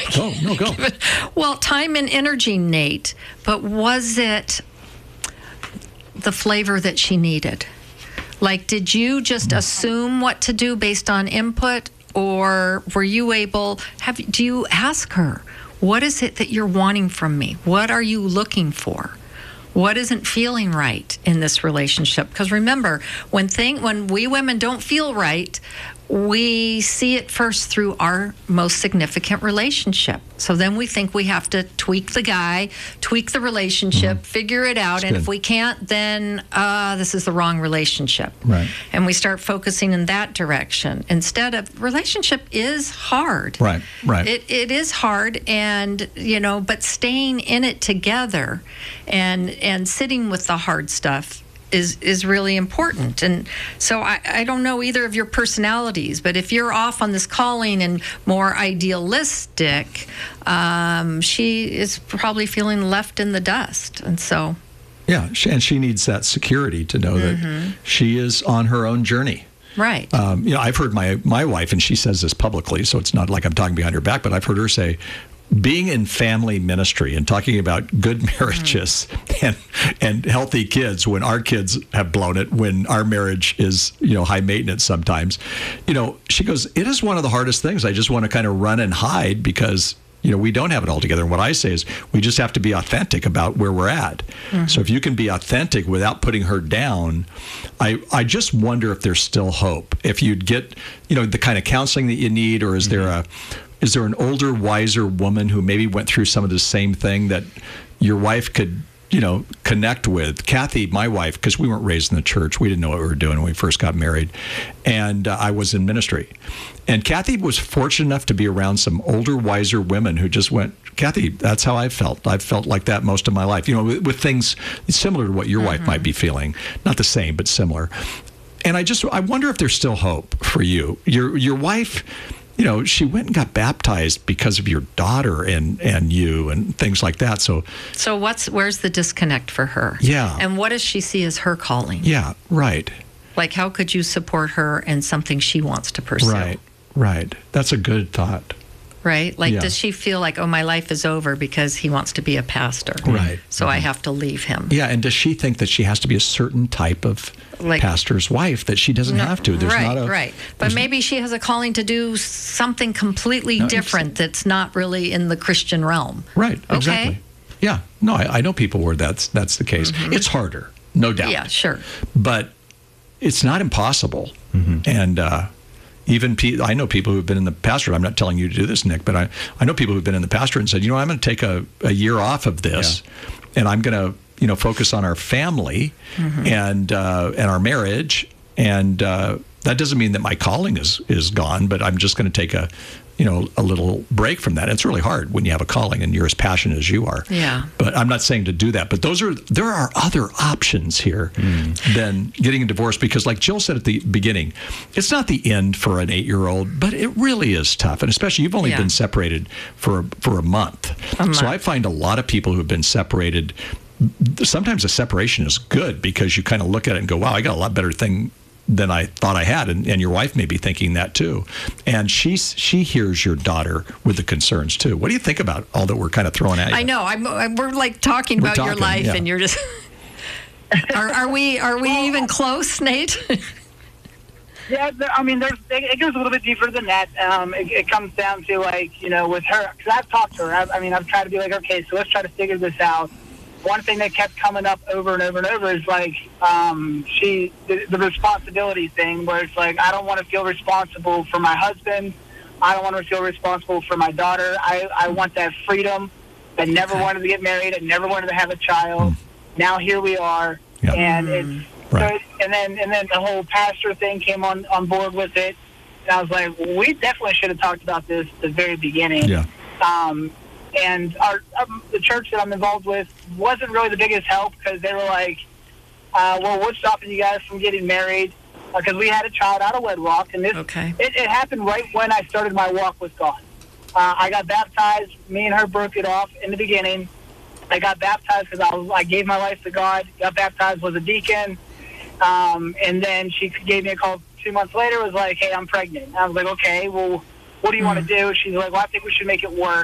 Oh, no, go. Well, time and energy, Nate, but was it the flavor that she needed? Like, did you just assume what to do based on input, or were you able, do you ask her, what is it that you're wanting from me? What are you looking for? What isn't feeling right in this relationship? Because remember, when we women don't feel right, we see it first through our most significant relationship. So then we think we have to tweak the guy, tweak the relationship, figure it out. And if we can't, then this is the wrong relationship. Right. And we start focusing in that direction. Instead of, relationship is hard. Right. It is hard, and, but staying in it together and sitting with the hard stuff is really important. And so I don't know either of your personalities, but if you're off on this calling and more idealistic, she is probably feeling left in the dust. And so... Yeah, and she needs that security to know that she is on her own journey. Right. I've heard my wife, and she says this publicly, so it's not like I'm talking behind her back, but I've heard her say, being in family ministry and talking about good marriages and healthy kids when our kids have blown it, when our marriage is, high maintenance sometimes, she goes, it is one of the hardest things. I just want to kind of run and hide because, we don't have it all together. And what I say is we just have to be authentic about where we're at. So if you can be authentic without putting her down, I just wonder if there's still hope. If you'd get, the kind of counseling that you need, or is there an older, wiser woman who maybe went through some of the same thing that your wife could, connect with? Kathy, my wife, because we weren't raised in the church. We didn't know what we were doing when we first got married. And I was in ministry. And Kathy was fortunate enough to be around some older, wiser women who just went, Kathy, that's how I felt. I've felt like that most of my life, with things similar to what your wife might be feeling. Not the same, but similar. And I wonder if there's still hope for you. Your wife... she went and got baptized because of your daughter and you and things like that. So where's the disconnect for her? Yeah. And what does she see as her calling? Yeah, right. Like, how could you support her in something she wants to pursue? Right. That's a good thought. Right? Like, does she feel like, my life is over because he wants to be a pastor? Right. So I have to leave him. Yeah, and does she think that she has to be a certain type of pastor's wife, that she doesn't have to? There's right. But maybe she has a calling to do something completely different that's not really in the Christian realm. Right, okay? Exactly. Yeah. No, I know people where that's the case. It's harder, no doubt. Yeah, sure. But it's not impossible. And even I know people who've been in the pastorate. I'm not telling you to do this, Nick, but I know people who've been in the pastorate and said, I'm going to take a year off of this, and I'm going to focus on our family and our marriage, and that doesn't mean that my calling is gone, but I'm just going to take a little break from that. It's really hard when you have a calling and you're as passionate as you are. Yeah. But I'm not saying to do that. But there are other options here than getting a divorce, because like Jill said at the beginning, it's not the end for an 8-year-old, but it really is tough. And especially you've only been separated for a month. So I find a lot of people who have been separated, sometimes a separation is good because you kind of look at it and go, wow, I got a lot better thing than I thought I had, and your wife may be thinking that too. And she hears your daughter with the concerns too. What do you think about all that we're kind of throwing at you? I know. we're like talking about your life, and you're just. Are we even close, Nate? Yeah, it goes a little bit deeper than that. It comes down to with her, because I've talked to her. I've tried to be like, okay, so let's try to figure this out. One thing that kept coming up over and over and over is the responsibility thing, where it's like, I don't want to feel responsible for my husband. I don't want to feel responsible for my daughter. I want that freedom. I never wanted to get married. I never wanted to have a child. Now here we are, and it's right. And then the whole pastor thing came on board with it. And I was like, we definitely should have talked about this at the very beginning. Yeah. And the church that I'm involved with wasn't really the biggest help, because they were like, well, what's stopping you guys from getting married? Because we had a child out of wedlock, and it happened right when I started my walk with God. I got baptized. Me and her broke it off in the beginning. I got baptized because I gave my life to God, got baptized, was a deacon, and then she gave me a call 2 months later, was like, hey, I'm pregnant. I was like, okay, well, what do you want to do? She's like, well, I think we should make it work.